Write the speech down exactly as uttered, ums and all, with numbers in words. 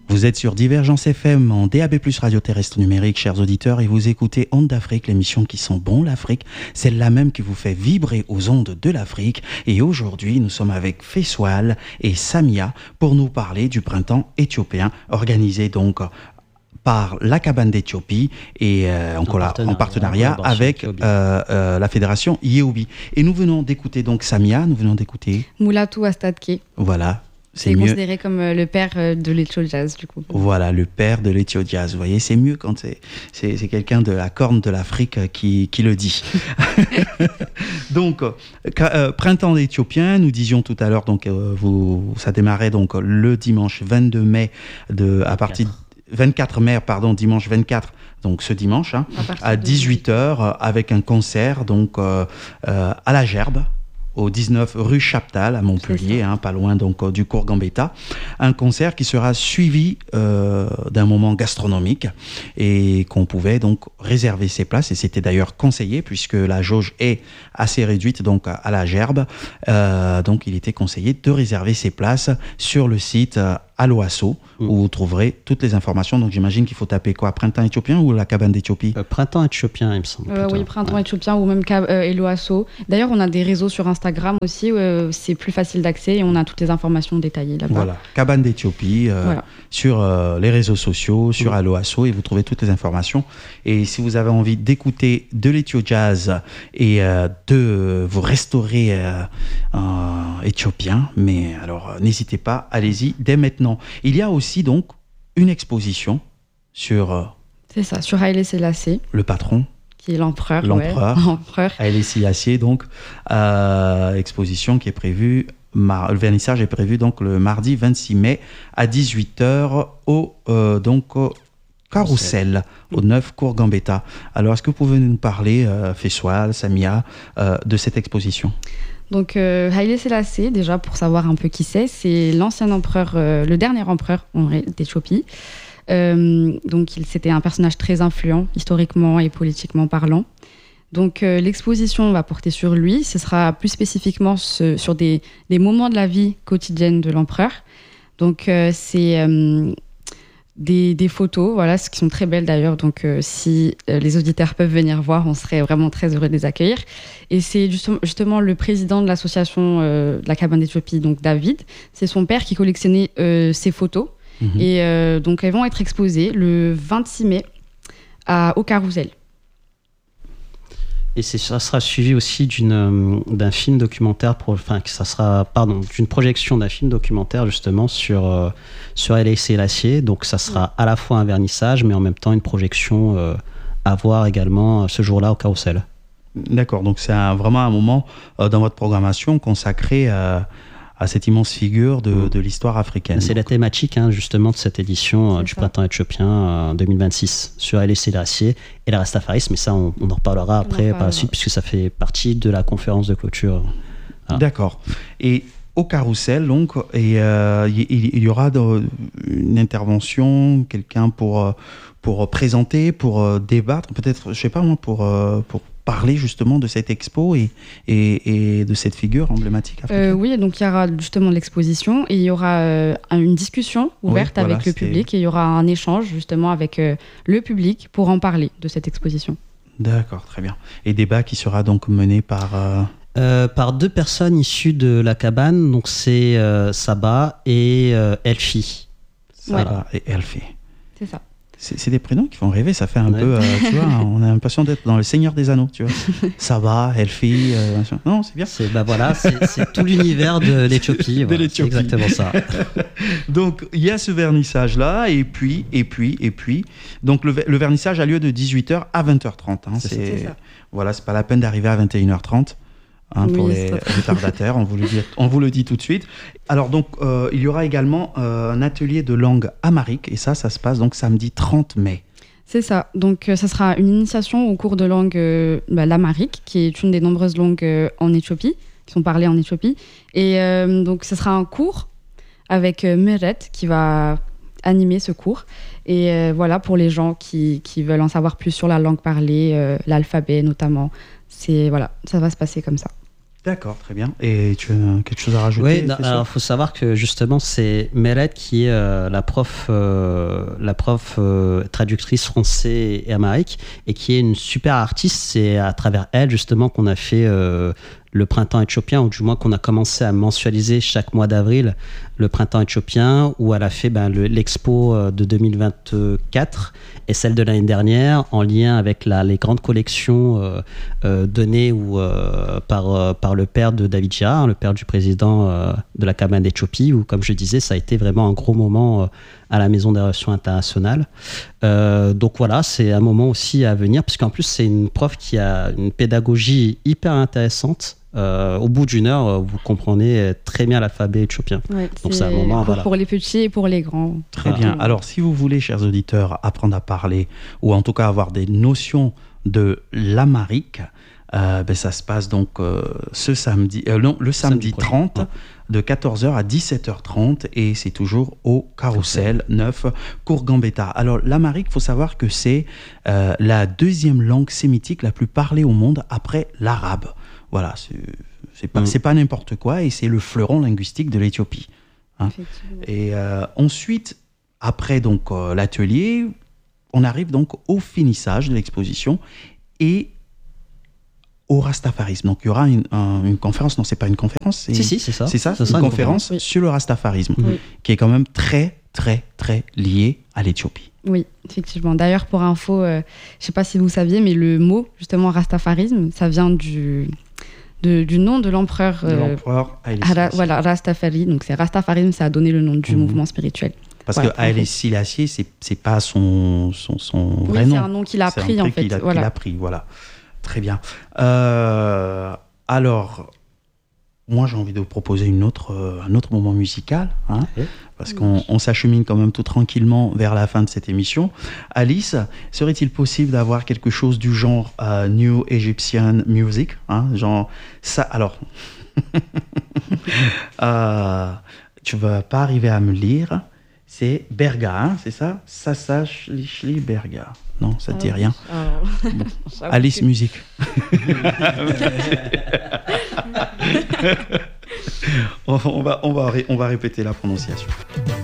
Vous êtes sur Divergence F M en D A B plus, radio terrestre numérique, chers auditeurs, et vous écoutez Ondes d'Afrique, l'émission qui sent bon l'Afrique, celle-là même qui vous fait vibrer aux ondes de l'Afrique. Et aujourd'hui, nous sommes avec Fessoal et Samia pour nous parler du printemps éthiopien, organisé donc par la Cabane d'Éthiopie et euh, en, en, partenariat, en partenariat avec euh, euh, la fédération Yeobi. Et nous venons d'écouter donc Samia, nous venons d'écouter Moulatou Astadke. Voilà. C'est, c'est considéré comme le père de l'Ethio Jazz, du coup. Voilà, le père de l'Ethio Jazz. Vous voyez, c'est mieux quand c'est, c'est, c'est quelqu'un de la corne de l'Afrique qui, qui le dit. Donc, euh, printemps éthiopien, nous disions tout à l'heure, donc, euh, vous, ça démarrait donc, le dimanche vingt-deux mai, de, à partir de vingt-quatre mai, pardon, dimanche vingt-quatre, donc ce dimanche, hein, à, à dix-huit heures, avec un concert donc, euh, euh, à la Gerbe, au dix-neuf rue Chaptal à Montpellier, hein, pas loin donc euh, du cours Gambetta. Un concert qui sera suivi euh, d'un moment gastronomique et qu'on pouvait donc réserver ses places. Et c'était d'ailleurs conseillé puisque la jauge est assez réduite donc à, à la Gerbe. Euh, donc il était conseillé de réserver ses places sur le site euh, Aloasso, mmh. où vous trouverez toutes les informations. Donc j'imagine qu'il faut taper quoi, Printemps éthiopien ou la Cabane d'Éthiopie? euh, Printemps éthiopien, il me semble. Euh, oui, Printemps ouais. éthiopien ou même euh, Eloasso. D'ailleurs, on a des réseaux sur Instagram aussi, où euh, c'est plus facile d'accès et on a toutes les informations détaillées là-bas. Voilà, Cabane d'Éthiopie, euh, voilà. sur euh, les réseaux sociaux, sur mmh. Aloasso, et vous trouvez toutes les informations. Et si vous avez envie d'écouter de l'Ethio Jazz et euh, de vous restaurer euh, euh, éthiopien, mais alors n'hésitez pas, allez-y dès maintenant. Il y a aussi donc une exposition sur... Euh, C'est ça, sur Haïlé Sélassié. Le patron. Qui est l'empereur. L'empereur. Ouais, l'empereur. Haïlé Sélassié, donc, euh, exposition qui est prévue, mar- le vernissage est prévu donc le mardi vingt-six mai à dix-huit heures au, euh, donc, au Carrousel, au neuf cours Gambetta. Alors, est-ce que vous pouvez nous parler, euh, Fessoal, Samia, euh, de cette exposition ? Donc, euh, Haïlé Sélassié, déjà pour savoir un peu qui c'est, c'est l'ancien empereur, euh, le dernier empereur d'Éthiopie. Euh, donc, il, c'était un personnage très influent, historiquement et politiquement parlant. Donc, euh, l'exposition va porter sur lui. Ce sera plus spécifiquement ce, sur des, des moments de la vie quotidienne de l'empereur. Donc, euh, c'est euh, des, des photos, voilà, qui sont très belles d'ailleurs. Donc, euh, si euh, les auditeurs peuvent venir voir, on serait vraiment très heureux de les accueillir. Et c'est justement, justement le président de l'association euh, de la Cabane d'Éthiopie, donc David. C'est son père qui collectionnait euh, ces photos. Mmh. Et euh, donc, elles vont être exposées le vingt-six mai à, au Carrousel. Et c'est, ça sera suivi aussi d'une, euh, d'un film documentaire, pour, enfin, ça sera, pardon, d'une projection d'un film documentaire justement sur, euh, sur Haïlé Sélassié. Donc, ça sera mmh. à la fois un vernissage, mais en même temps une projection euh, à voir également ce jour-là au Carrousel. D'accord, donc c'est un, vraiment un moment euh, dans votre programmation consacré euh, à cette immense figure de, de l'histoire africaine. C'est donc la thématique hein, justement de cette édition euh, du ça. Printemps éthiopien euh, deux mille vingt-six sur Haïlé Sélassié et le rastafarisme, mais ça on, on en reparlera après par la suite puisque ça fait partie de la conférence de clôture. Voilà. D'accord. Et au Carrousel, donc, et, euh, il, il y aura de, une intervention, quelqu'un pour, pour présenter, pour débattre, peut-être, je ne sais pas moi, pour, pour parler justement de cette expo et, et, et de cette figure emblématique africaine. Euh, oui, donc il y aura justement l'exposition et il y aura euh, une discussion ouverte oui, voilà, avec le c'était... public et il y aura un échange justement avec euh, le public pour en parler de cette exposition. D'accord, très bien. Et débat qui sera donc mené par... Euh... Euh, par deux personnes issues de la cabane, donc c'est euh, Saba et euh, Elfi. Saba ouais. et Elfi. C'est ça. C'est, c'est des prénoms qui font rêver, ça fait un ouais. peu, euh, tu vois, on a l'impression d'être dans le Seigneur des Anneaux, tu vois. Saba, Elfi, euh, non, c'est bien. C'est, bah voilà, c'est, c'est tout l'univers de l'Éthiopie. de voilà, l'Éthiopie. C'est exactement ça. Donc, il y a ce vernissage-là, et puis, et puis, et puis, donc le, le vernissage a lieu de dix-huit heures à vingt heures trente. Hein, c'est, c'est, c'est ça. Voilà, c'est pas la peine d'arriver à vingt et une heures trente. Hein, oui, pour les retardataires, on vous le dit, on vous le dit tout de suite. Alors donc, euh, il y aura également euh, un atelier de langue amharique, et ça, ça se passe donc samedi trente mai. C'est ça. Donc, euh, ça sera une initiation au cours de langue euh, bah, l'amharique, qui est une des nombreuses langues euh, en Éthiopie, qui sont parlées en Éthiopie. Et euh, donc, ça sera un cours avec euh, Meret qui va animer ce cours. Et euh, voilà, pour les gens qui, qui veulent en savoir plus sur la langue parlée, euh, l'alphabet notamment. C'est, voilà, ça va se passer comme ça. D'accord, très bien. Et tu as quelque chose à rajouter? Oui, alors il faut savoir que justement c'est Meret qui est euh, la prof, euh, la prof euh, traductrice français et amérique, et qui est une super artiste. C'est à travers elle justement qu'on a fait euh, le printemps éthiopien, ou du moins qu'on a commencé à mensualiser chaque mois d'avril le printemps éthiopien, où elle a fait ben, le, l'expo de deux mille vingt-quatre et celle de l'année dernière, en lien avec la, les grandes collections euh, euh, données ou, euh, par, euh, par le père de David Girard, le père du président euh, de la Camargue d'Éthiopie, où, comme je disais, ça a été vraiment un gros moment euh, à la Maison des Relations Internationales. Euh, donc voilà, c'est un moment aussi à venir, puisqu'en plus, c'est une prof qui a une pédagogie hyper intéressante. Euh, au bout d'une heure, vous comprenez très bien l'alphabet éthiopien. Ouais, donc c'est un moment, voilà. Pour les petits et pour les grands. Très bien. Alors, si vous voulez, chers auditeurs, apprendre à parler, ou en tout cas avoir des notions de l'amharique, euh, ben, ça se passe donc euh, ce samedi, euh, non, le samedi, samedi trente, ouais. De quatorze heures à dix-sept heures trente, et c'est toujours au Carrousel neuf, Cours Gambetta. Alors, l'amharique, il faut savoir que c'est euh, la deuxième langue sémitique la plus parlée au monde après l'arabe. Voilà, c'est, c'est, pas, mmh. c'est pas n'importe quoi, et c'est le fleuron linguistique de l'Éthiopie. Hein. Et euh, ensuite, après donc, euh, l'atelier, on arrive donc au finissage de l'exposition et au rastafarisme. Donc il y aura une, un, une conférence, non, c'est pas une conférence, c'est, si, si, c'est ça. C'est ça, c'est une, ça, une conférence, conférence oui. sur le rastafarisme, oui. qui est quand même très, très, très lié à l'Éthiopie. Oui, effectivement. D'ailleurs, pour info, euh, je ne sais pas si vous saviez, mais le mot, justement, rastafarisme, ça vient du, de, du nom de l'empereur. De l'empereur euh, Ara, voilà, Rastafari. Donc, c'est rastafarisme, ça a donné le nom du mmh. mouvement spirituel. Parce voilà, que Haïlé Sélassié, ce n'est pas son, son, son oui, vrai nom. C'est un nom qu'il a c'est pris, en fait. Qu'il a, voilà. qu'il a pris, voilà. Très bien. Euh, alors, moi, j'ai envie de vous proposer une autre, euh, un autre moment musical, hein, okay. parce qu'on on s'achemine quand même tout tranquillement vers la fin de cette émission. Alice, serait-il possible d'avoir quelque chose du genre euh, New Egyptian Music, hein, genre ça, alors, euh, tu ne vas pas arriver à me lire, c'est Berga, hein, c'est ça? Sasa Shli Berga. Non, ça ne te dit rien. Alors... Bon. Alice que... Musique. on, va, on, va, on va répéter la prononciation.